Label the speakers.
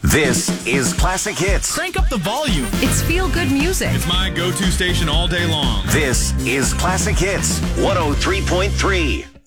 Speaker 1: This is Classic Hits.
Speaker 2: Crank up the volume.
Speaker 3: It's feel-good music.
Speaker 2: It's my go-to station all day long.
Speaker 1: This is Classic Hits 103.3.